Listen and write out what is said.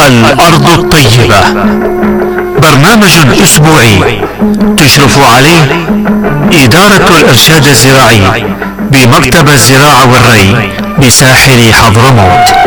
الأرض الطيبة، برنامج أسبوعي تشرف عليه إدارة الإرشاد الزراعي بمكتب الزراعة والري بساحل حضرموت.